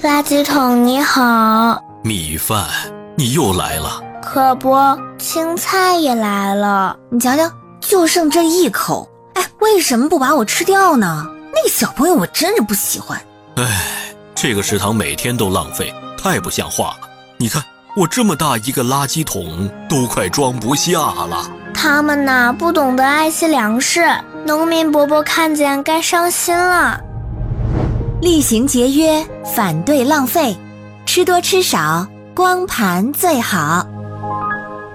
垃圾桶你好。 米饭，你又来了。 可不，青菜也来了。 你瞧瞧，就剩这一口，为什么不把我吃掉呢？那个小朋友我真是不喜欢。 这个食堂每天都浪费，太不像话了。你看我这么大一个垃圾桶都快装不下了。 他们呢，不懂得爱惜粮食，农民伯伯看见该伤心了。 厉行节约，反对浪费，吃多吃少，光盘最好。